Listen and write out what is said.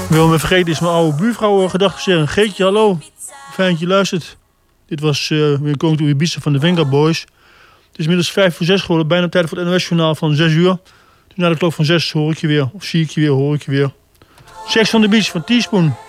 Wel me vergeten is mijn oude buurvrouw gedag te zeggen. Geetje, hallo. Fijn dat je luistert. Dit was weer Going to Ibiza van de Vanguard Boys. Het is inmiddels 5:45 geworden. Bijna tijd voor het NOS-journaal van 6 uur. Dus na de klok van 6 hoor ik je weer. Of zie ik je weer, hoor ik je weer. Sex on the Beach van Teaspoon.